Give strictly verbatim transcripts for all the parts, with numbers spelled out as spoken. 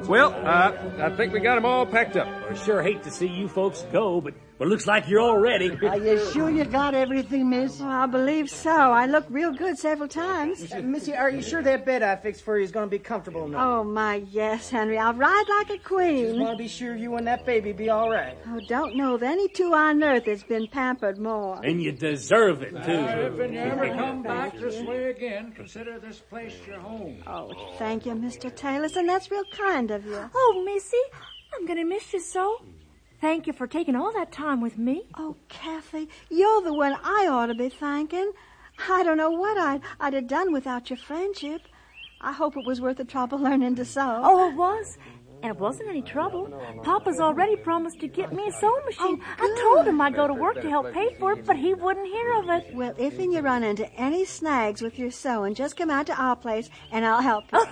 Well, uh, I think we got them all packed up. I sure hate to see you folks go, but but looks like you're all ready. Are you sure you got everything, miss? Well, I believe so. I looked real good several times. Uh, Missy, are you sure that bed I fixed for you is going to be comfortable enough? Oh, my, yes, Henry. I'll ride like a queen. Just want to be sure you and that baby be all right. Oh, don't know of any two on earth that's been pampered more. And you deserve it, too. Uh, if you ever come back this way again, consider this place your home. Oh, thank you, Mister Taylorson. That's real kind of you. Oh, Missy, I'm going to miss you so. Thank you for taking all that time with me. Oh, Kathy, you're the one I ought to be thanking. I don't know what I'd, I'd have done without your friendship. I hope it was worth the trouble learning to sew. Oh, it was. And it wasn't any trouble. Papa's already promised to get me a sewing machine. Oh, I told him I'd go to work to help pay for it, but he wouldn't hear of it. Well, if and you run into any snags with your sewing, just come out to our place and I'll help you.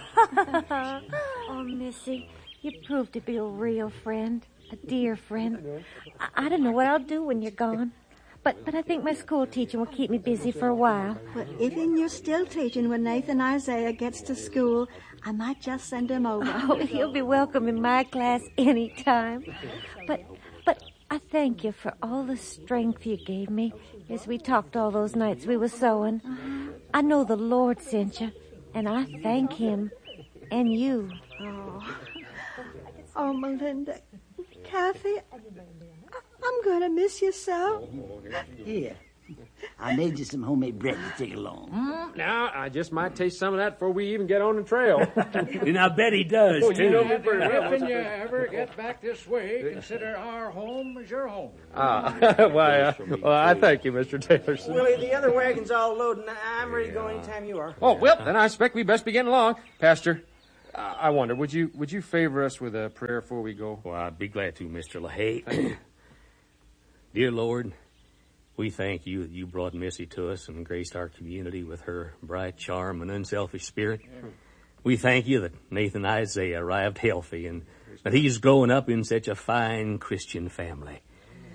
Oh, Missy, you proved to be a real friend. A dear friend. I, I don't know what I'll do when you're gone. But but I think my school teaching will keep me busy for a while. Well, if and you're still teaching when Nathan Isaiah gets to school, I might just send him over. Oh, he'll be welcome in my class any time. But but I thank you for all the strength you gave me as we talked all those nights we were sewing. I know the Lord sent you, and I thank him and you. Oh, oh Melinda. Kathy, I'm going to miss you so. Here, I made you some homemade bread to take along. Mm, now, I just might taste some of that before we even get on the trail. And I bet he does, oh, too. You know And if you ever get back this way, consider our home as your home. Ah, why, uh, well, I thank you, Mister Taylorson. Willie, the other wagon's all loaded, and I'm ready to go anytime you are. Oh, well, then I expect we best be getting along. Pastor, uh, I wonder, would you would you favor us with a prayer before we go? Well, I'd be glad to, Mister LaHaye. Dear Lord, we thank you that you brought Missy to us and graced our community with her bright charm and unselfish spirit. We thank you that Nathan Isaiah arrived healthy and that he's growing up in such a fine Christian family.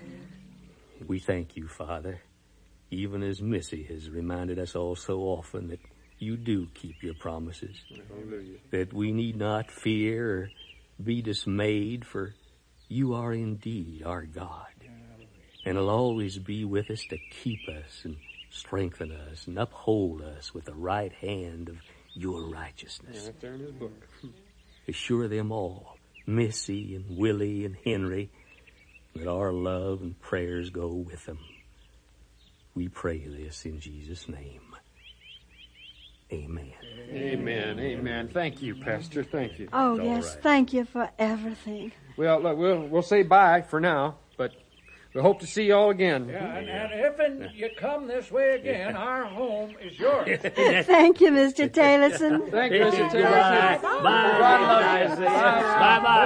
We thank you, Father, even as Missy has reminded us all so often that you do keep your promises, that we need not fear or be dismayed, for you are indeed our God. And will always be with us to keep us and strengthen us and uphold us with the right hand of your righteousness. Right there in his book. Assure them all, Missy and Willie and Henry, that our love and prayers go with them. We pray this in Jesus' name. Amen. Amen. Amen. Thank you, Pastor. Thank you. Oh, It's yes, all right. thank you for everything. Well, look, we'll we'll say bye for now, but we hope to see you all again. Yeah, and, and if and you come this way again, our home is yours. Thank you, Mister Taylorson. Thank you, Mister Goodbye. Taylorson. Bye. Bye. Bye. Bye.